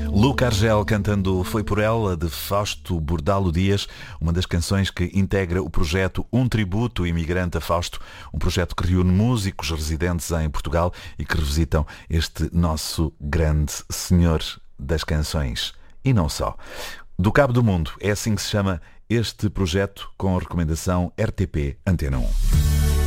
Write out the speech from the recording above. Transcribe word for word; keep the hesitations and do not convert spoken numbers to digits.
Luca Argel cantando Foi Por Ela, de Fausto Bordalo Dias, uma das canções que integra o projeto Um Tributo Imigrante a Fausto, um projeto que reúne músicos residentes em Portugal e que revisitam este nosso grande senhor das canções. E não só. Do Cabo do Mundo, é assim que se chama este projeto, com recomendação R T P Antena um.